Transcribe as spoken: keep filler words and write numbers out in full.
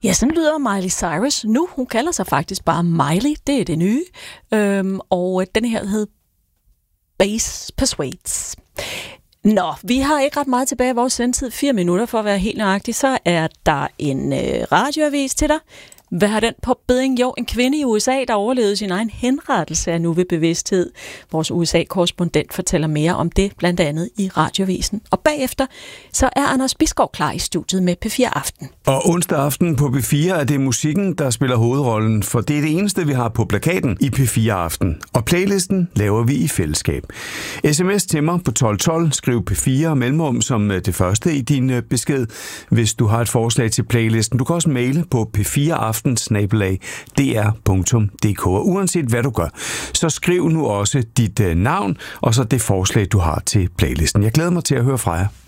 Ja, sådan lyder Miley Cyrus nu. Hun kalder sig faktisk bare Miley. Det er det nye. Øhm, og den her hed Bass Persuades. Nå, vi har ikke ret meget tilbage i vores sendtid. Fire minutter for at være helt nøjagtig. Så er der en øh, radioavis til dig. Hvad har den på beding? Jo, en kvinde i U S A, der overlevede sin egen henrettelse, er nu ved bevidsthed. Vores U S A-korrespondent fortæller mere om det, blandt andet i radiovisen. Og bagefter, så er Anders Bisgaard klar i studiet med P fire Aften. Og onsdag aften på P fire er det musikken, der spiller hovedrollen, for det er det eneste, vi har på plakaten i P fire Aften. Og playlisten laver vi i fællesskab. S M S til mig på tolv tolv, skriv P fire mellemrum som det første i din besked, hvis du har et forslag til playlisten. Du kan også maile på p fire aften snabel-a d r punktum d k. Og uanset hvad du gør, så skriv nu også dit navn og så det forslag, du har til playlisten. Jeg glæder mig til at høre fra jer.